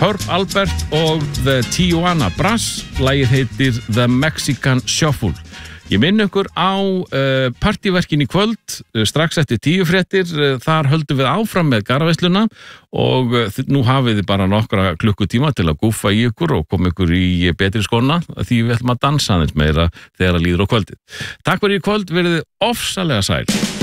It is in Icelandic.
Herb Alpert og The Tijuana Brass. Lagið heitir The Mexican Shuffle. Ég minn ykkur á partíverkin í kvöld, strax eftir 10 fréttir, þar höldum við áfram með garðveisluna og nú hafið þið bara nokkra klukkutíma til að gúffa í ykkur og koma ykkur í betri skona því við ætlum að dansa aðeins meira þegar að líður á kvöldið. Takk fyrir í kvöld, verið ofsalega sæl.